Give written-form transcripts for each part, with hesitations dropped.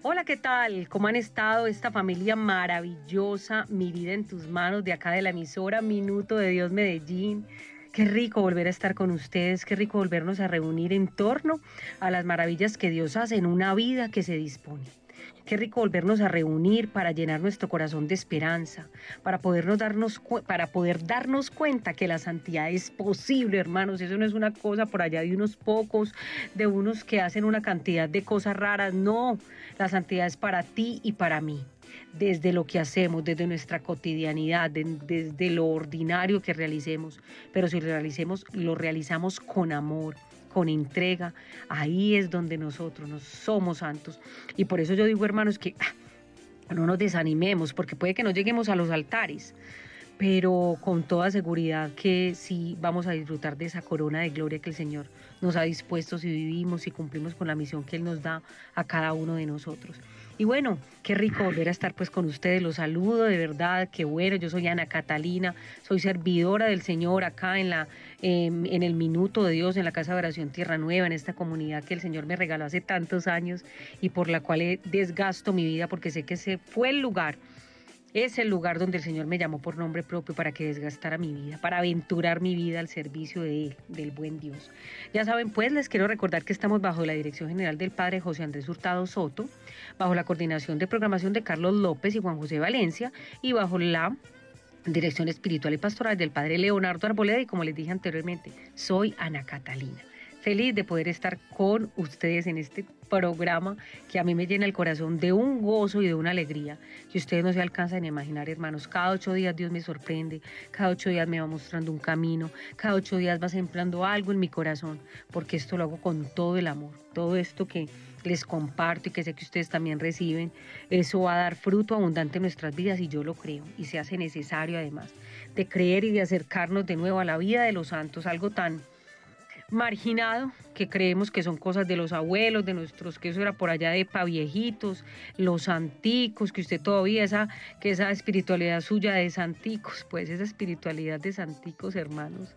Hola, ¿qué tal? ¿Cómo han estado esta familia maravillosa? Mi vida en tus manos de acá de la emisora Minuto de Dios Medellín. Qué rico volver a estar con ustedes, qué rico volvernos a reunir en torno a las maravillas que Dios hace en una vida que se dispone. Qué rico volvernos a reunir para llenar nuestro corazón de esperanza, para poder darnos cuenta que la santidad es posible, hermanos. Eso no es una cosa por allá de unos pocos, de unos que hacen una cantidad de cosas raras. No, la santidad es para ti y para mí. Desde lo que hacemos, desde nuestra cotidianidad, desde lo ordinario que realicemos, pero si lo realizamos con amor, con entrega, ahí es donde nosotros nos somos santos. Y por eso yo digo, hermanos, que no nos desanimemos, porque puede que no lleguemos a los altares, pero con toda seguridad que sí vamos a disfrutar de esa corona de gloria que el Señor nos ha dispuesto si vivimos y cumplimos con la misión que Él nos da a cada uno de nosotros. Y bueno, qué rico volver a estar pues con ustedes, los saludo de verdad, qué bueno, yo soy Ana Catalina, soy servidora del Señor acá en el Minuto de Dios, en la Casa de Oración Tierra Nueva, en esta comunidad que el Señor me regaló hace tantos años y por la cual desgasto mi vida porque sé que ese fue el lugar. Es el lugar donde el Señor me llamó por nombre propio para que desgastara mi vida, para aventurar mi vida al servicio de Él, del buen Dios. Ya saben, pues les quiero recordar que estamos bajo la dirección general del Padre José Andrés Hurtado Soto, bajo la coordinación de programación de Carlos López y Juan José Valencia y bajo la dirección espiritual y pastoral del Padre Leonardo Arboleda y como les dije anteriormente, soy Ana Catalina. Feliz de poder estar con ustedes en este programa que a mí me llena el corazón de un gozo y de una alegría que ustedes no se alcanzan a imaginar, hermanos. Cada 8 días Dios me sorprende, cada 8 días me va mostrando un camino, cada 8 días va sembrando algo en mi corazón, porque esto lo hago con todo el amor. Todo esto que les comparto y que sé que ustedes también reciben, eso va a dar fruto abundante en nuestras vidas y yo lo creo y se hace necesario además de creer y de acercarnos de nuevo a la vida de los santos, algo tan marginado, que creemos que son cosas de los abuelos, de nuestros, que eso era por allá de pa viejitos, los santicos, que usted todavía que esa espiritualidad suya de santicos, pues esa espiritualidad de santicos, hermanos,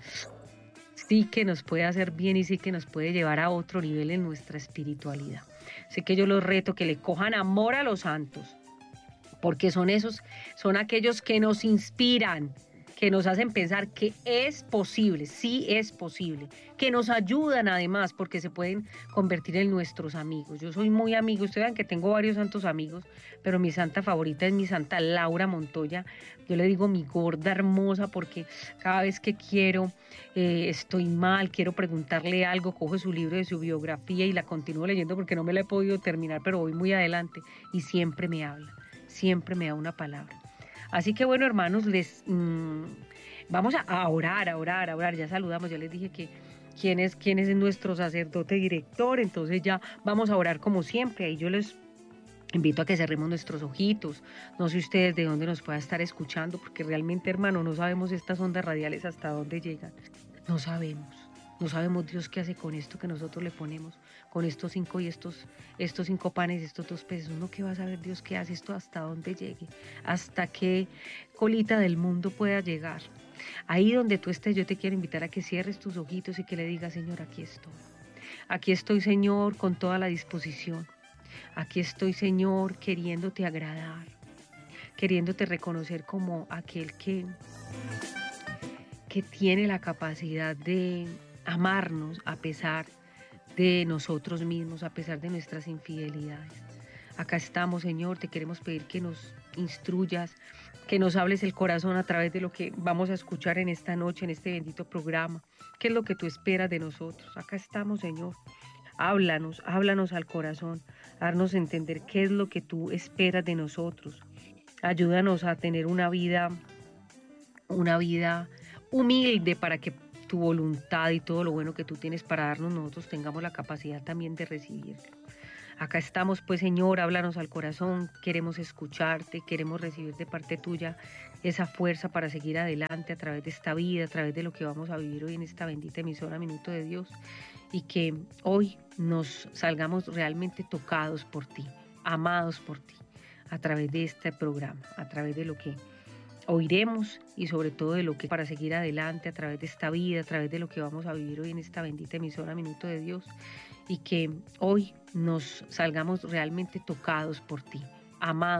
sí que nos puede hacer bien y sí que nos puede llevar a otro nivel en nuestra espiritualidad. Sé que yo los reto que le cojan amor a los santos, porque son aquellos que nos inspiran, que nos hacen pensar que es posible, sí es posible, que nos ayudan además porque se pueden convertir en nuestros amigos. Yo soy muy amigo, ustedes vean que tengo varios santos amigos, pero mi santa favorita es mi santa Laura Montoya. Yo le digo mi gorda hermosa porque cada vez que quiero, estoy mal, quiero preguntarle algo, cojo su libro de su biografía y la continúo leyendo porque no me la he podido terminar, pero voy muy adelante y siempre me habla, siempre me da una palabra. Así que bueno, hermanos, vamos a orar, a orar, a orar. Ya saludamos, ya les dije que quién es nuestro sacerdote director, entonces ya vamos a orar como siempre. Ahí yo les invito a que cerremos nuestros ojitos. No sé ustedes de dónde nos pueda estar escuchando, porque realmente, hermano, no sabemos estas ondas radiales hasta dónde llegan. No sabemos. No sabemos Dios qué hace con esto que nosotros le ponemos, con estos 5 y estos 5 panes, estos 2 peces. Uno que va a saber Dios qué hace esto hasta dónde llegue, hasta qué colita del mundo pueda llegar. Ahí donde tú estés, yo te quiero invitar a que cierres tus ojitos y que le digas, Señor, aquí estoy. Aquí estoy, Señor, con toda la disposición. Aquí estoy, Señor, queriéndote agradar, queriéndote reconocer como aquel que tiene la capacidad de amarnos a pesar de nosotros mismos, a pesar de nuestras infidelidades. Acá estamos, Señor, te queremos pedir que nos instruyas, que nos hables el corazón a través de lo que vamos a escuchar en esta noche, en este bendito programa. ¿Qué es lo que tú esperas de nosotros? Acá estamos, Señor. Háblanos, háblanos al corazón, haznos entender qué es lo que tú esperas de nosotros. Ayúdanos a tener una vida humilde para que tu voluntad y todo lo bueno que tú tienes para darnos, nosotros tengamos la capacidad también de recibirlo. Acá estamos, pues, Señor, háblanos al corazón, queremos escucharte, queremos recibir de parte tuya esa fuerza para seguir adelante a través de esta vida, a través de lo que vamos a vivir hoy en esta bendita emisora Minuto de Dios, y que hoy nos salgamos realmente tocados por ti, amados por ti, a través de este programa, a través de lo que oiremos y sobre todo de lo que para seguir adelante a través de esta vida, a través de lo que vamos a vivir hoy en esta bendita emisora Minuto de Dios, y que hoy nos salgamos realmente tocados por ti, amados.